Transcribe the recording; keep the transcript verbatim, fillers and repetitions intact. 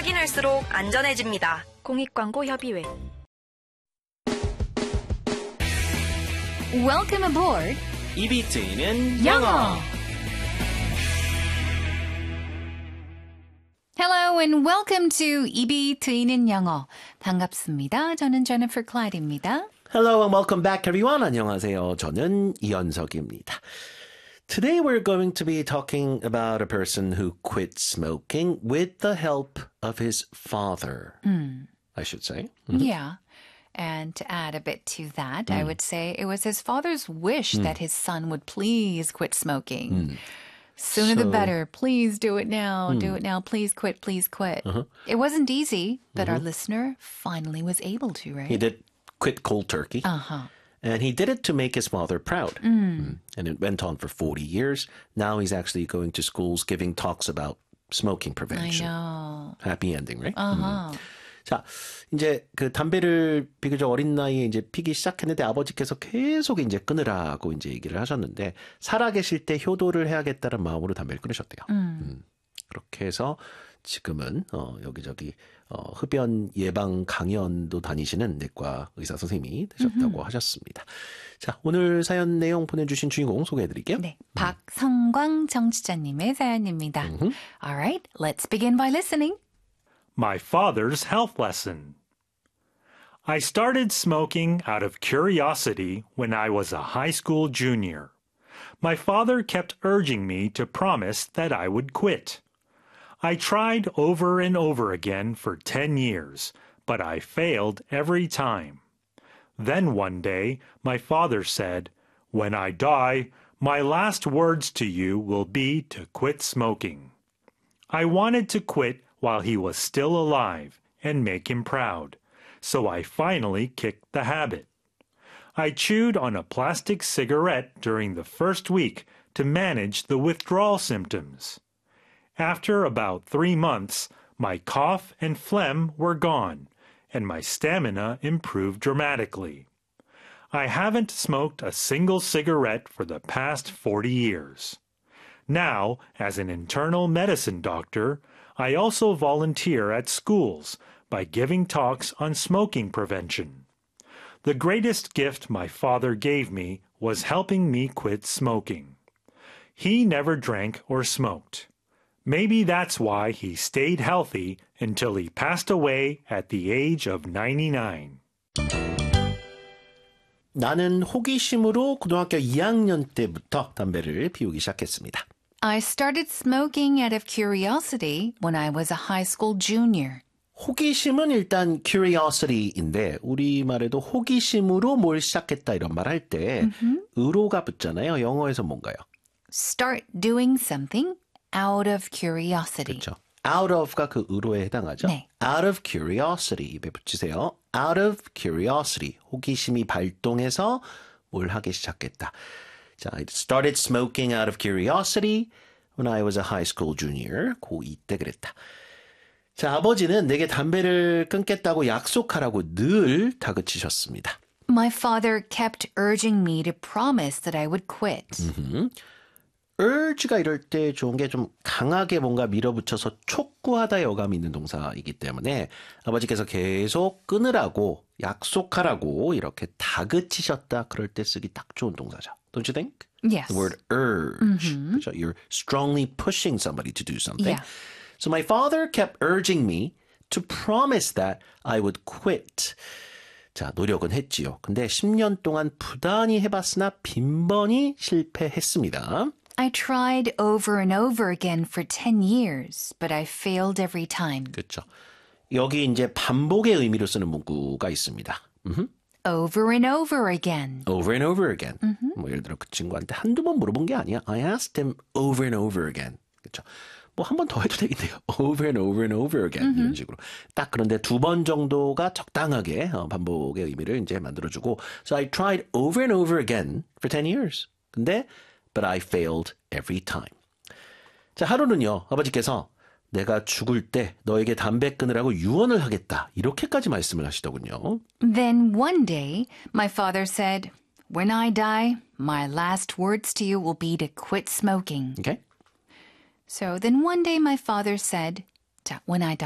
확인할수록 안전해집니다. 공익광고협의회. Welcome aboard. 입이 트이는 영어. Hello and welcome to 입이 트이는 영어. 반갑습니다. 저는 Jennifer Clyde입니다. Hello and welcome back everyone. 안녕하세요. 저는 이현석입니다. Today we're going to be talking about a person who quit smoking with the help of his father, mm. I should say. Mm-hmm. Yeah. And to add a bit to that, mm. I would say it was his father's wish mm. that his son would please quit smoking. Mm. Sooner so, the better. Please do it now. Mm. Do it now. Please quit. Please quit. Uh-huh. It wasn't easy, but mm-hmm. our listener finally was able to, right? He did quit cold turkey. Uh-huh. And he did it to make his father proud. Mm. Mm. And it went on for forty years. Now he's actually going to schools giving talks about smoking prevention. I know. Happy ending, right? Uh-huh. 음. 자, 이제 그 담배를 비교적 어린 나이에 이제 피기 시작했는데 아버지께서 계속 이제 끊으라고 이제 얘기를 하셨는데 살아계실 때 효도를 해야겠다는 마음으로 담배를 끊으셨대요. 음. 음. 그렇게 해서 지금은 어, 여기저기 어, 흡연 예방 강연도 다니시는 내과 의사 선생님이 되셨다고 mm-hmm. 하셨습니다. 자, 오늘 사연 내용 보내주신 주인공 소개해드릴게요. 네, 음. 박성광 정치자님의 사연입니다. Mm-hmm. All right, let's begin by listening. My father's health lesson. I started smoking out of curiosity when I was a high school junior. My father kept urging me to promise that I would quit. I tried over and over again for ten years, but I failed every time. Then one day, my father said, "When I die, my last words to you will be to quit smoking." I wanted to quit while he was still alive and make him proud, so I finally kicked the habit. I chewed on a plastic cigarette during the first week to manage the withdrawal symptoms. After about three months, my cough and phlegm were gone, and my stamina improved dramatically. I haven't smoked a single cigarette for the past forty years. Now, as an internal medicine doctor, I also volunteer at schools by giving talks on smoking prevention. The greatest gift my father gave me was helping me quit smoking. He never drank or smoked. Maybe that's why he stayed healthy until he passed away at the age of ninety-nine. 나는 호기심으로 고등학교 이 학년 때부터 담배를 피우기 시작했습니다. I started smoking out of curiosity when I was a high school junior. 호기심은 일단 curiosity인데 우리말에도 호기심으로 뭘 시작했다 이런 말 할 때 mm-hmm. 의로가 붙잖아요. 영어에서 뭔가요? Start doing something out of curiosity. 그렇죠. out of가 그 의로에 해당하죠. 네. out of curiosity 입에 붙이세요. out of curiosity. 호기심이 발동해서 뭘 하기 시작했다. 자, I started smoking out of curiosity when I was a high school junior. 고이 때 그랬다. 자, 아버지는 내게 담배를 끊겠다고 약속하라고 늘 다그치셨습니다. My father kept urging me to promise that I would quit. 음흠. urge가 이럴 때 좋은 게 좀 강하게 뭔가 밀어붙여서 촉구하다의 어감이 있는 동사이기 때문에 아버지께서 계속 끊으라고 약속하라고 이렇게 다그치셨다 그럴 때 쓰기 딱 좋은 동사죠. Don't you think? Yes. The word urge. Mm-hmm. 그렇죠? You're strongly pushing somebody to do something. Yeah. So my father kept urging me to promise that I would quit. 자, 노력은 했지요. 근데 십 년 동안 부단히 해봤으나 빈번히 실패했습니다. I tried over and over again for ten years, but I failed every time. 그렇죠. 여기 이제 반복의 의미로 쓰는 문구가 있습니다. 음흠. Over and over again. Over and over again. 음흠. 뭐 예를 들어 그 친구한테 한두 번 물어본 게 아니야. I asked him over and over again. 그렇죠. 뭐 한 번 더 해도 되겠네요. Over and over and over again. 음흠. 이런 식으로. 딱 그런데 두 번 정도가 적당하게 어, 반복의 의미를 이제 만들어주고 So I tried over and over again for ten years. 근데 But I failed every time. 자, 하루는요. 아버지께서 내가 죽을 때 너에게 담배 끊으라고 유언을 하겠다. 이렇게까지 말씀을 하시더군요. Then one day, my father said, When I die, my last words to you will be to quit smoking. Okay. So then one day my father said, 자, when I die,